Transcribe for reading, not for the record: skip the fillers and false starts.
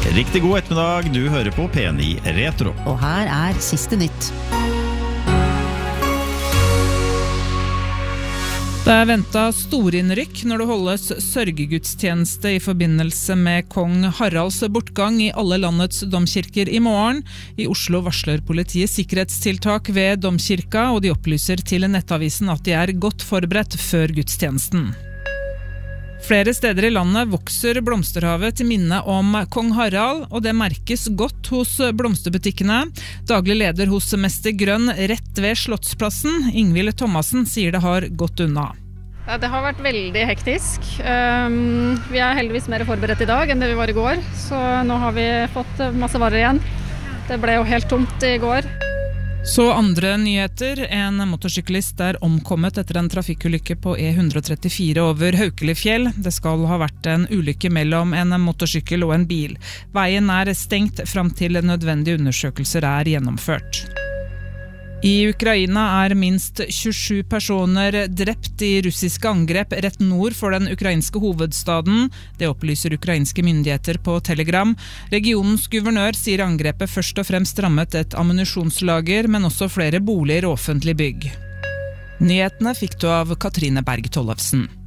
Riktig god ettermiddag, du hører på P9 Retro. Og her siste nytt. Det ventet storinnrykk når det holdes sørgegudstjeneste I forbindelse med kong Haralds bortgang I alle landets domkirker I morgen. I Oslo varsler politiet sikkerhetstiltak ved domkirka, og de opplyser til nettavisen at de godt forberedt før gudstjenesten. Flere steder I landet vokser blomsterhavet til minne om kong Harald, og det merkes godt hos blomsterbutikkene. Daglig leder hos Mester Grønn rett ved Slottsplassen, Ingvild Thomassen, sier det har gått unna. Det har vært veldig hektisk. Vi heldigvis mer forberedt I dag enn det vi var I går, så nå har vi fått masse varer igjen. Det ble jo helt tomt I går. Så andre nyheter. En motorsyklist omkommet etter en trafikkulykke på E134 over Haukelifjell. Det skal ha vært en ulykke mellom en motorsykkel og en bil. Veien stengt frem til nødvendige undersøkelser gjennomført. I Ukraina minst 27 personer drept I russiske angrep rett nord for den ukrainske hovedstaden. Det opplyser ukrainske myndigheter på Telegram. Regionens guvernør sier angrepet først og fremst rammet et ammunisjonslager, men også flere boliger og offentlige bygg. Nyhetene fikk du av Katrine Berg Tollefsen.